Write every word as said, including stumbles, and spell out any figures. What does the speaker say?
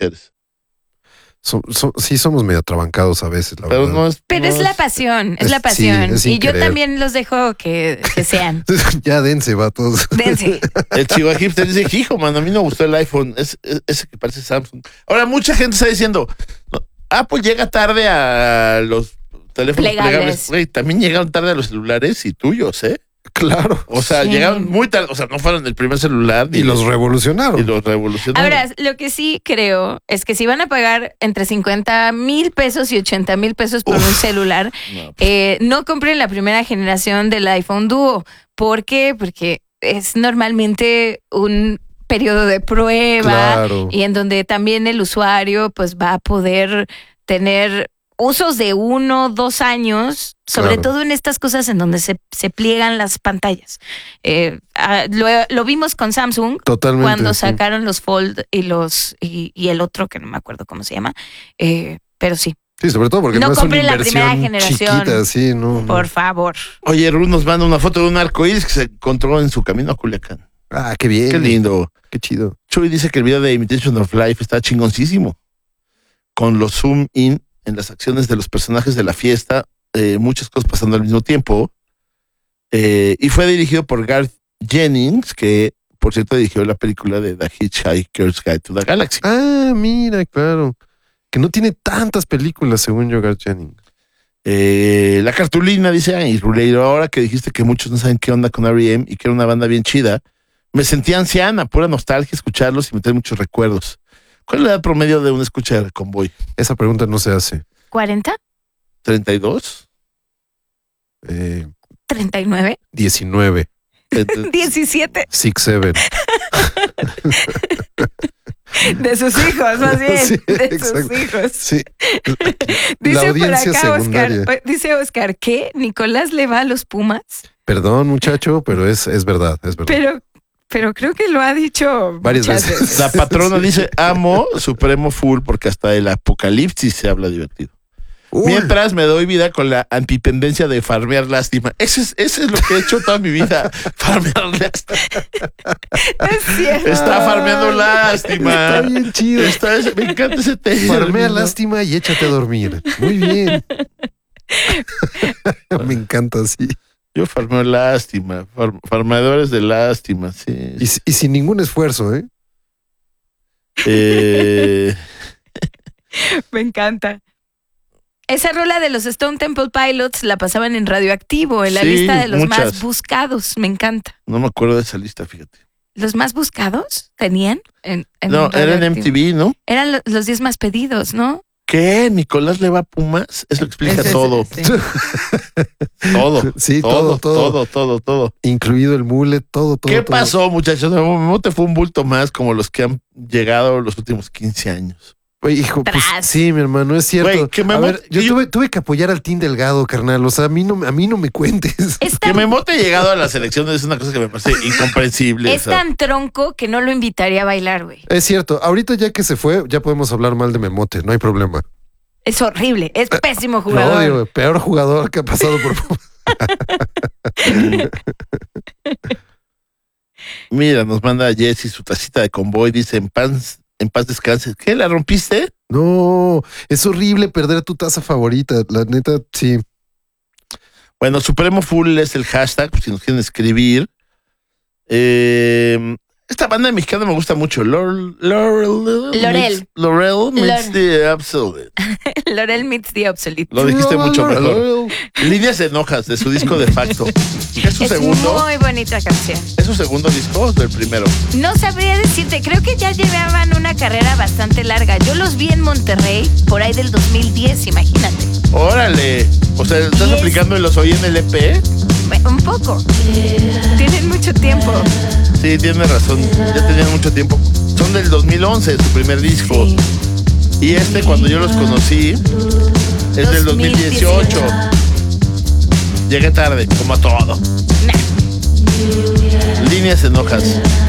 mujeres. So, so, sí somos medio atrabancados a veces, la Pero verdad. no es, Pero no es la pasión, es, es- la pasión. sí, es sin y yo querer. también los dejo que, que sean. Ya dense, vatos. Dense. El chihuahua hipster dice, hijo, man, a mí no me gustó el iPhone, es, es- ese que parece Samsung. Ahora, mucha gente está diciendo, no, Apple llega tarde a los teléfonos Plegables. plegables. Güey, también llegaron tarde a los celulares y tuyos, ¿eh? Claro. O sea, Sí. llegaron muy tarde, o sea, no fueron el primer celular. Ni Y los revolucionaron. y los revolucionaron. Ahora, lo que sí creo es que si van a pagar entre cincuenta mil pesos y ochenta mil pesos por Uf. un celular, No, eh, no compren la primera generación del iPhone Duo. ¿Por qué? Porque es normalmente un periodo de prueba Claro. y en donde también el usuario pues va a poder tener usos de uno, dos años, sobre Claro. todo en estas cosas en donde se, se pliegan las pantallas. Eh, ah, lo, lo vimos con Samsung Totalmente. cuando sí. sacaron los Fold y los y, y el otro que no me acuerdo cómo se llama, eh, pero sí, Sí, sobre todo porque No no, es una compren la inversión primera generación. chiquita, sí, no. no. por favor. Oye, Ru nos manda una foto de un arco iris que se encontró en su camino a Culiacán. Ah, qué bien. Qué lindo. Qué chido. Chuy dice que el video de Imitation of Life está chingoncísimo. Con los zoom in en las acciones de los personajes de la fiesta, eh, muchas cosas pasando al mismo tiempo. Eh, y fue dirigido por Garth Jennings, que por cierto dirigió la película de The Hitchhiker's Guide to the Galaxy. Ah, mira, claro. Que no tiene tantas películas, según yo, Garth Jennings. Eh, la cartulina dice, ay, Ruleiro, ahora que dijiste que muchos no saben qué onda con R E M y que era una banda bien chida, me sentí anciana, pura nostalgia escucharlos y me trae muchos recuerdos. ¿Cuál es la edad promedio de una escucha de Convoy? Esa pregunta no se hace. ¿cuarenta? ¿treinta y dos? Eh, ¿treinta y nueve? diecinueve. ¿diecisiete? Six, seven. De sus hijos, más bien. Sí, de exacto. sus hijos. Sí. Dice por audiencia acá secundaria. Oscar, dice Oscar, ¿qué? ¿Nicolás le va a los Pumas? Perdón, muchacho, pero es, es verdad, es verdad. Pero, pero creo que lo ha dicho Varias muchas veces. veces. La patrona dice, amo Supremo Full porque hasta el apocalipsis se habla divertido. Uy, Mientras me doy vida con la antipendencia de farmear lástima. Eso es, eso es lo que he hecho toda mi vida. Farmear lástima. No es cierto. Está farmeando lástima. Está bien chido. Está ese- me encanta ese término. Farmea lástima y échate a dormir. Muy bien. Me encanta así. Yo farmeo lástima. Far- farmeadores de lástima, sí. Y, y sin ningún esfuerzo, ¿eh? Eh, Me encanta. Esa rola de los Stone Temple Pilots la pasaban en Radioactivo, en la Sí, lista de los muchas. más buscados. Me encanta. no me acuerdo de esa lista, fíjate. ¿Los más buscados tenían? En, en No, era en Radioactivo? M T V, ¿no? Eran lo- los diez más pedidos, ¿no? ¿Qué? ¿Nicolás le va a Pumas? Eso explica Ese- todo. sí. Todo. Sí, todo, todo, todo. todo, todo, todo. Incluido el mule, todo, todo. ¿Qué todo. pasó, muchachos? No te fue un bulto más como los que han llegado los últimos quince años. Oye, hijo, pues Tras. sí, mi hermano, es cierto. Güey, que me a mo- ver, yo que yo- tuve, tuve que apoyar al Team Delgado, carnal. O sea, a mí no, a mí no me cuentes. Es Que tan, Memote haya llegado a la selección es una cosa que me parece incomprensible. es o sea. tan tronco que no lo invitaría a bailar, güey. Es cierto, ahorita ya que se fue, ya podemos hablar mal de Memote, no hay problema. Es horrible, es pésimo Lo jugador. odio, peor jugador que ha pasado por... Mira, nos manda Jessy su tacita de Convoy, dice en paz, en paz descanse. ¿Qué? ¿La rompiste? No, es horrible perder tu taza favorita, la neta, sí. Bueno, Supremo Full es el hashtag, por si nos quieren escribir. Eh, esta banda mexicana me gusta mucho. Lor- Laurel. Lorel. meets- Laurel meets Lor- the Absolute. Lorel meets the obsolete. Lo dijiste No, mucho no, mejor. no. Líneas enojas de su disco de facto. ¿Es su Es segundo? muy bonita canción. ¿Es su segundo disco o del primero? No sabría decirte, creo que ya llevaban una carrera bastante larga. Yo los vi en Monterrey por ahí del dos mil diez, imagínate. Órale. O sea, ¿estás Yes. aplicando y los oí en el E P? Un poco. Tienen mucho tiempo. Sí, tienes razón. Ya tenían mucho tiempo. Son del dos mil once, su primer disco. Sí. Y este, cuando yo los conocí, es del dos mil dieciocho. Llegué tarde, como a todo. Nah. Líneas enojas.